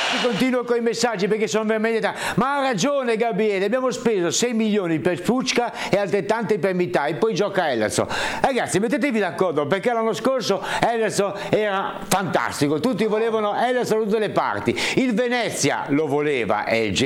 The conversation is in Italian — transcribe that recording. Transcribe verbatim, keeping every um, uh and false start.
Continuo con i messaggi perché sono veramente tanti. Ma ha ragione Gabriele, abbiamo speso sei milioni per Fucca e altrettanti per Mitai, poi gioca Ederson. Ragazzi, mettetevi d'accordo perché l'anno scorso Ederson era fantastico, tutti volevano Ederson da tutte le parti, il Venezia lo voleva e